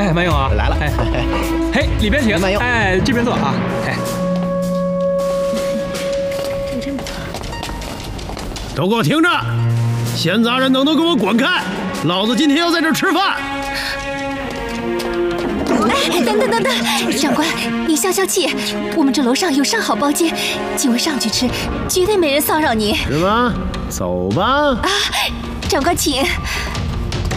哎，慢用啊， 来了。 哎，嘿，里边请。 慢用。 哎，这边坐啊。哎， 都给我听着！闲杂人等都给我滚开！老子今天要在这儿吃饭。 哎，等，长官，你消消气，我们这楼上有上好包间，几位上去吃，绝对没人骚扰你。 是吗？走吧。 啊，长官请。